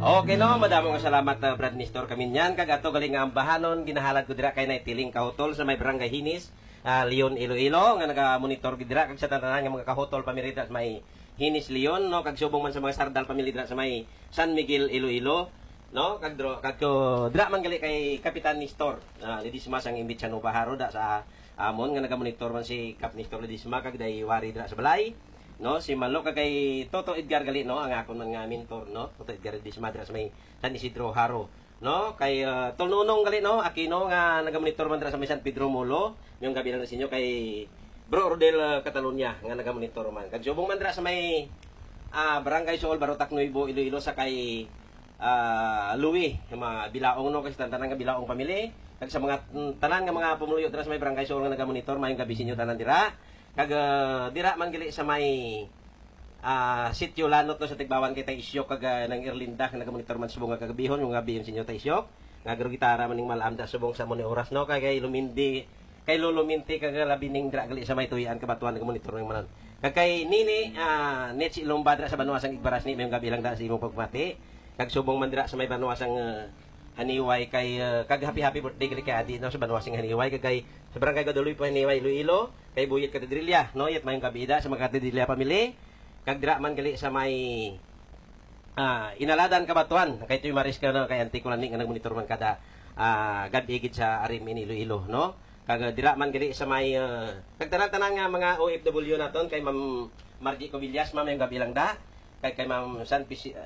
Okay no, madamo nga salamat Brad Nestor Kaminyan. Kag ato galing nga ambahanon, ginahalad ko dira kay naitiling kahutol sa may barangay Hinis, Leon Iloilo nga naga-monitor gid dira kag sa tanan nga mga kahutol pamirita may Hinis Leon no, kag subong man sa mga sardal pamilya dira sa may San Miguel Iloilo no, kag dira man gali kay Kapitan Nestor Ledisma sang imbit sa Baharo da sa amon nga naga-monitor man si Kap Nestor Ledisma kag day wari dira sa balay. No, si Malo kay Toto Edgar gali no, ang akon man nga mentor no, Toto Edgar di madras may San Isidro Haro no, kay Tolnonong gali no, Aquino nga nagamonitor man dra sa may San Pedro Molo, yung gabi lang sa inyo kay Bro Rodel Catalonia nga nagamonitor man. Kag subong man dra sa may Barangay Sool Barotac Nuevo Iloilo sa kay Louis, mga bilaong no, kasi tanan nga bilaong pamilya. Kag sa mga tanan nga mga pumuluyo dra sa may Barangay Sool nga nagamonitor mayong gabi sinyo tanan dira. Kag dira man gali sa may sitio Lanot no sa Tigbawan kay Taisyok kag nang Irlinda nga nagamonitor man subong nga kagabihon yung gabi sinyo Taisyok nga garo gitara maning malamda subong sa moni oras no, kay Lumindi kay Lolo Minti kag labining dira gali sa may Tuyan Kabatuan nagamonitor ng manan. Kag kay Nini net si Ilomba dira sa Banuasang Igbaras ni mayong gabi lang da sa imong pagmati. Kag subong man dira sa may Banuasang Haniway kay kag happy birthday gali kay Adi no sa Banuasang Haniway kag kay sa Barangay Guadalupe po Haniway Iloilo kay Buyit Katedrilya no, yat mayong kabida sa mga Katedrilya pamili. Kag dira man gali sa may Inaladan Kabatuan kay Tuy Maris ka no, kay Antiko Laning nga nagmonitor man kada gabi gid sa Arim Iloilo no. Kag dira man gali sa may kag tanan-tanan nga mga OFW naton kay Ma'am Margie Cobillas ma'am yung gabi lang da kay Ma'am San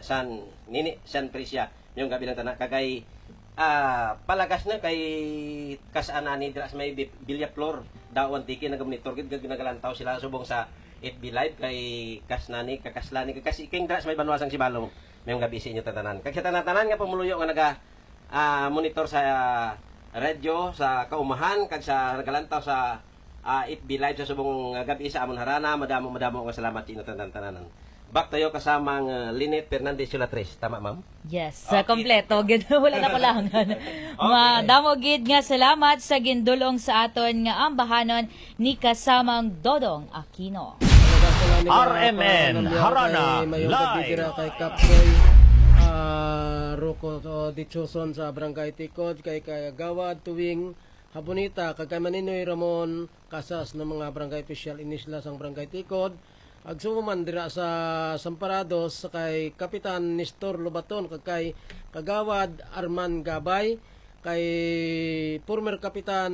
Priscia yung gabi lang tanan kay palagas na kay kasanani dira sa may bilya floor dawan tiki nagamonitor gid nagalantaw sila subong sa FB live kay kasnani kakaslani kasi king dira sa may Banuasang Sibalong mayong gabi sa inyo tatanan. Kag sa tanan-tanan nga pumuluyo nga naga monitor sa radyo sa kaumahan kag sa nagalantaw sa FB live sa subong gabi sa amon harana, madamo nga salamat sa inyo tanan-tanan. Back tayo kasamang Lynette Fernandez Sulatres. Tama, ma'am? Yes, okay. Kompleto. Wala na ko lang. Madamo gid nga salamat sa gindulong sa aton nga ambahanon ni kasamang Dodong Aquino. RMN Harana Live kay Kapkoy Roko Dichoson sa Barangay Tikod kay Gawad tuwing Habonita kay Maninoy Ramon Casas ng mga barangay official inisla sang Barangay Tikod. Agsuman dira sa Samparados kay Kapitan Nestor Lobaton kay Kagawad Arman Gabay kay former Kapitan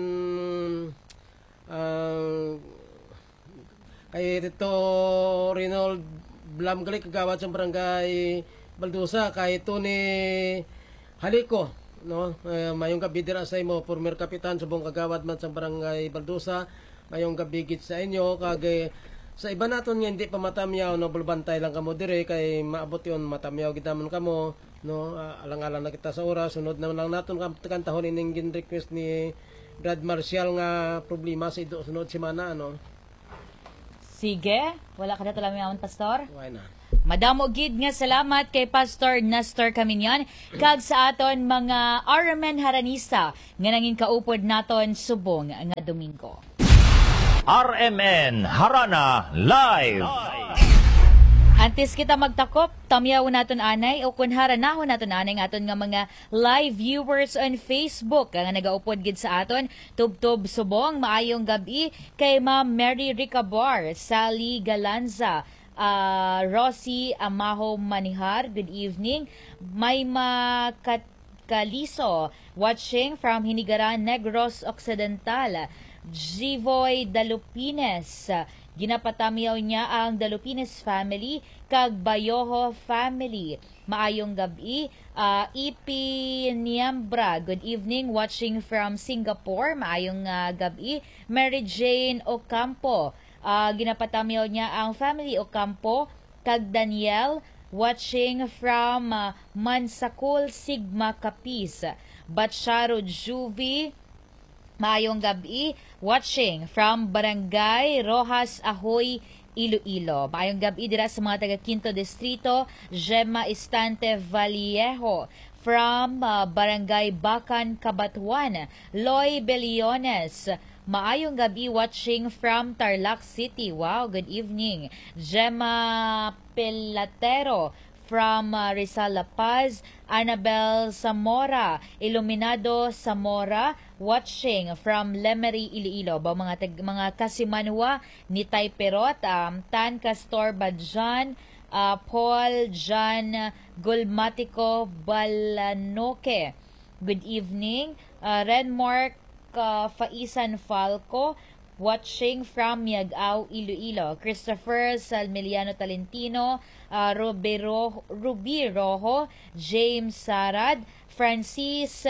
kay dito Reynold Blamgali Kagawad sa Barangay Baldusa kay Tony Haliko no, mayong gabi dira sa imo former Kapitan subong Kagawad man sa Barangay Baldusa, mayong gabi gid sa inyo kag sa iba naton nga hindi pa matamyaw no, bulbantay lang kamo dire kay maabot yon matamyaw gid namon kamo no, alang-alang na kita sa oras sunod na lang naton kan tahon ining gin request ni Brad Marcial nga problema sa ido sunod semana no. Sige, wala ka na talamyawan pastor? Why na? Madamo gid nga salamat kay Pastor Nestor Kaminyan kag sa aton mga RMN Haranista nga nangin kaupod naton subong nga Domingo. RMN Harana Live. Antes kita magtakop, tamyaw naton anay o kun haranahon naton anay ng aton nga mga live viewers on Facebook nga nagaupod gid sa aton. Tubtob subong maayong gabi kay Ma'am Mary Ricabar, Sally Galanza, Rosie Amaho Manihar, good evening. Mayma Kaliso watching from Hinigaran, Negros Occidental. Jivoy Dalupines, ginapatamiyaw niya ang Dalupines family kag Bayoho family. Maayong gabi. Ipi Niambra, good evening, watching from Singapore. Maayong gabi. Mary Jane Ocampo, ginapatamiyaw niya ang family Ocampo kag Daniel, watching from Mansakul Sigma Capiz. Batsharo Juvie, maayong gabi, watching from Barangay Rojas Ahoy, Iloilo. Maayong gabi dira sa mga taga Quinto Distrito. Gemma Estante Vallejo from Barangay Bacan, Cabatuan. Loy Beliones, maayong gabi, watching from Tarlac City. Wow, good evening. Gemma Pelatero from Rizal La Paz, Annabel Zamora, Iluminado Zamora, watching from Lemery, Iloilo. Ba mga kasimanwa ni Tayperot, Tan Castor Badjan, Paul Jan Gulmatico Balanoke. Good evening. Renmark Faisan Falco, watching from Miagao, Iloilo. Christopher Salmiliano Talentino, Ruby Rojo, James Sarad, Francis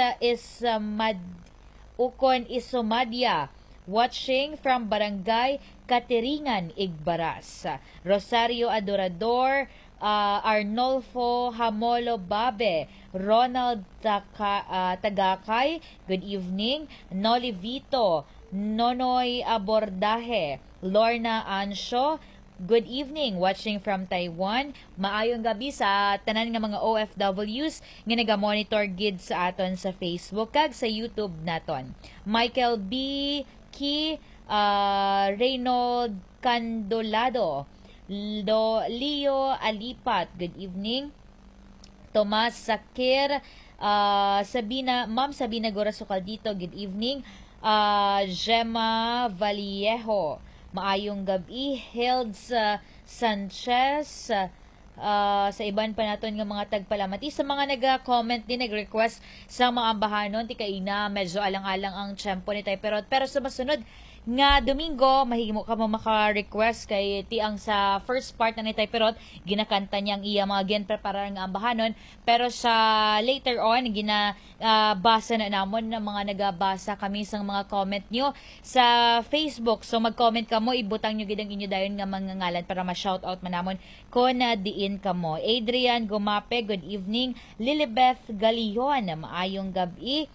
Ukon Isumadia, watching from Barangay Kateringan, Igbaras. Rosario Adorador, Arnolfo Hamolo Babe, Ronald Tagakay, good evening. Noli Vito, Nonoy Abordahe, Lorna Ansho, good evening, watching from Taiwan. Maayong gabi sa tanan nga mga OFWs nga naga-monitor gid sa aton sa Facebook kag sa YouTube naton. Michael B. Key, Reynold Candolado, Leo Alipat, good evening. Tomas Sakir, Ma'am Sabina Gorasucal dito, good evening. Gemma Vallejo, maayong gabi. Hilds Sanchez, sa iban pa naton nga mga tagpalamati. Sa mga nag-comment din, nag-request sa mga ambahanon, ti kaina medyo alang-alang ang tiyempo ni Tayperot. Pero sa masunod nga Domingo, mahimo ka mo maka-request kay tiang sa first part na ni Tayperot, ginakanta niyang iya mga ginpreparar nga ambahanon. Pero sa later on, basa na namon ng mga nagabasa kami sa mga comment nyo sa Facebook. So mag-comment ka mo, ibutang nyo gidang inyo dayon nga mga ngalan para ma-shoutout manamon kung diin ka mo. Adrian Gumape, good evening. Lilibeth Galion, maayong gabi.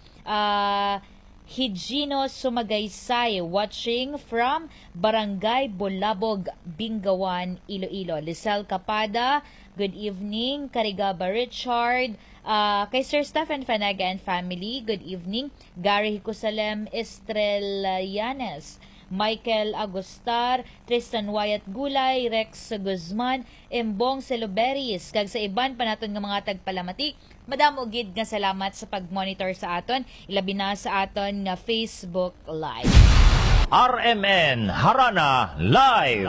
Higino Sumagaysay, watching from Barangay Bulabog, Bingawan, Iloilo. Lizelle Capada, good evening. Carigaba Richard, kay Sir Stephen Fanaga and family, good evening. Gary Hicusalem Estrelayanes, Michael Agustar, Tristan Wyatt Gulay, Rex Guzman, Embong Celoberis, kag sa iban pa naton nga mga tagpalamati. Madamo gid nga salamat sa pag-monitor sa aton, ilabi na sa aton nga Facebook Live. RMN Harana Live.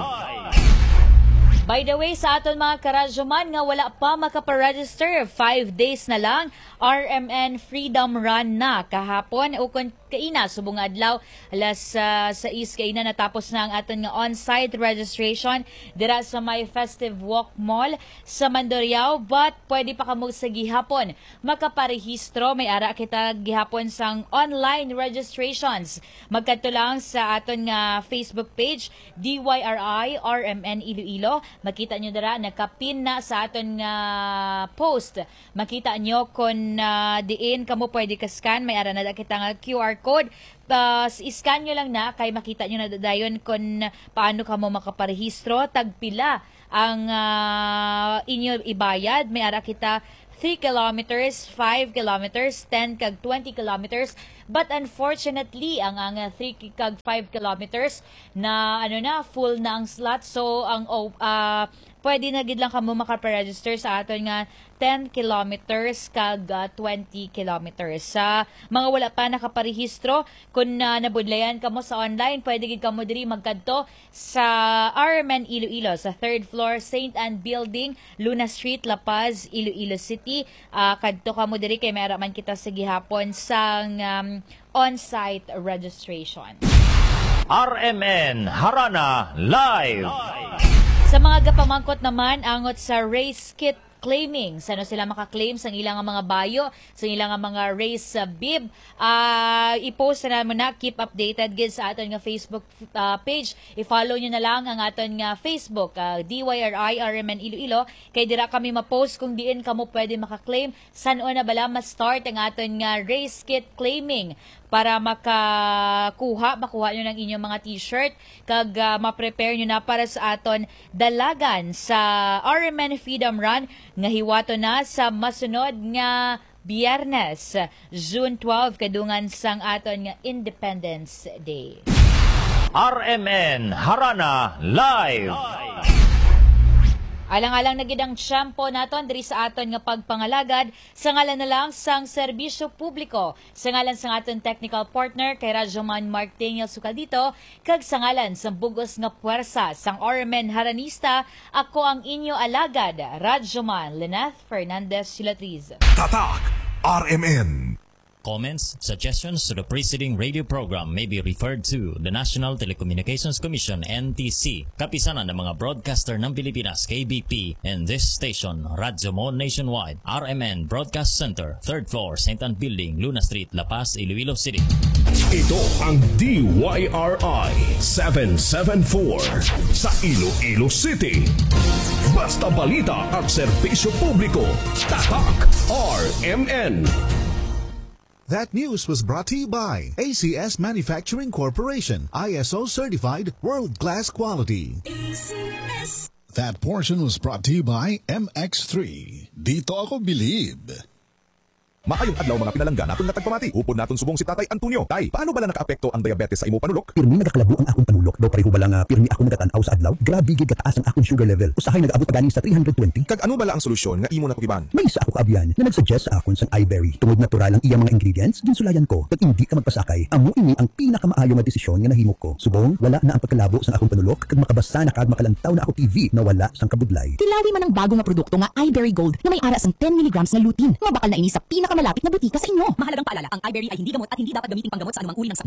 By the way, sa aton mga karadyoman nga wala pa makaparegister, 5 days na lang, RMN Freedom Run na kahapon o kung kaina subong adlaw alas 6 kaina natapos na ang aton nga on-site registration dira sa may Festive Walk Mall sa Mandurriao, but pwede pa kamo sa gihapon makaparehistro. May ara kita gihapon sang online registrations. Magkadto lang sa aton nga Facebook page DYRI RMN Iloilo. Makita nyo dira, nakapin na sa aton nga post. Makita nyo kung diin kamo pwede ka-scan. May ara na kita nga QR code. Iscan nyo lang na, kay makita nyo na dayon kung paano kamo makaparehistro. Tagpila ang inyo ibayad. May ara kita 3 kilometers, 5 kilometers, 10 kag 20 kilometers. But unfortunately, ang 3 kag 5 kilometers na full na ang slot. So ang pwede na gid lang kamo makaregister sa aton nga 10 kilometers kag 20 kilometers. Sa mga wala pa nakaparehistro, kung nabudlayan kamo sa online, pwede gid kamo diri magkadto sa RMN Iloilo sa 3rd floor St. Anne Building, Luna Street, La Paz, Iloilo City. Kadto kamo diri kay mayra man kita sa gihapon sang on-site registration. RMN Harana Live. Sa mga gapamangkot naman, angot sa race kit claiming. Sano sila makaklaim sa ilang mga bayo, sa ilang mga race bib. I-post na naman na, keep updated gid sa aton nga Facebook page. I-follow nyo na lang ang aton nga Facebook, DYRI RMN Iloilo. Kay dira kami ma-post kung diin kamo pwede makaklaim. Saan na bala ma-start ang aton nga race kit claiming para makuha nyo ng inyong mga t-shirt kag ma-prepare nyo na para sa aton dalagan sa RMN Freedom Run nga hiwato na sa masunod nga Biyernes, June 12, kadungan sang aton nga Independence Day. RMN Harana Live. Alang-alang na gid ang tiyempo naton diri sa aton nga pagpangalagad sa ngalan na lang sang serbisyo publiko. Sa ngalan sang aton technical partner kay Radyoman Mark Daniel Sukaldito, kag sa ngalan sang bugos nga puwersa sang RMN Haranista, ako ang inyo alagad, Radyoman Lyneth Fernandez Silatriz. Tatak RMN. Comments, suggestions to the preceding radio program may be referred to the National Telecommunications Commission NTC, kapisanan ng mga broadcaster ng Pilipinas KBP, and this station, Radyo Mo Nationwide, RMN Broadcast Center, 3rd floor, St. Anne Building, Luna Street, La Paz, Iloilo City. Ito ang DYRI 774 sa Iloilo City. Basta balita at serbisyo publiko. Tatak RMN. That news was brought to you by ACS Manufacturing Corporation, ISO certified world-class quality. ACS. That portion was brought to you by MX3. Dito ako believe. Maayong adlaw mga pinalangga naton natagpamati. Upod naton subong si Tatay Antonio. Tay, paano bala nakaapekto ang diabetes sa imo panulok? Pirmi nagakalabo ang akong panulok. Daw pareho bala nga pirmi ako nagatanaw sa adlaw. Grabe gid kataas ang akong sugar level. Usahay nag-abot pa ganing sa 320. Kag ano bala ang solusyon nga imo nakugiban? May isa ako kaabyan na nagsuggest sa akon sang iBerry. Tungod natural ang iya mga ingredients, ginsulayan ko. Kag hindi ka magpasakay. Amo ini ang pinakamaayo nga desisyon nga nahimo ko. Subong wala na ang pagkalabo sang akong panulok kag makabasa na kag makalantaw na ako TV na wala sang kabudlay. Kilali man ang bago nga produkto nga iBerry Gold na may ara sang 10 mg nga lutein. Mabakal na ini sa pinakamalapit na butika sa inyo. Mahalagang paalala, ang iBerry ay hindi gamot at hindi dapat gamitin panggamot sa anumang uri ng sakit.